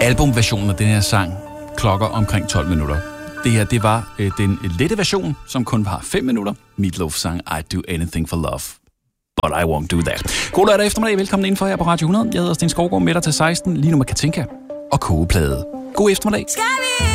albumversionen af den her sang klokker omkring 12 minutter. Det her, det var den lette version, som kun var 5 minutter. Meatloaf sang I'd Do Anything for Love, but I Won't Do That. God lørdag eftermiddag. Velkommen indenfor her på Radio 100. Jeg hedder Sten Skovgaard, med dig til 16. Lige nu med Katinka og Kogeplade. God eftermiddag.